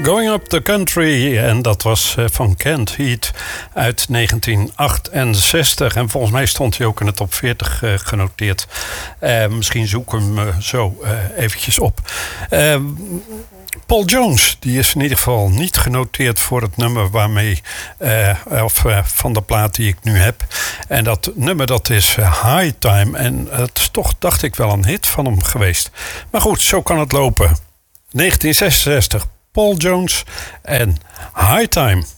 Going Up the Country. En dat was van Kent Heat uit 1968. En volgens mij stond hij ook in de top 40 genoteerd. Misschien zoek ik hem zo eventjes op. Paul Jones, die is in ieder geval niet genoteerd voor het nummer waarmee, van de plaat die ik nu heb. En dat nummer dat is High Time. En het is toch, dacht ik, wel een hit van hem geweest. Maar goed, zo kan het lopen. 1966, Paul Jones en High Time.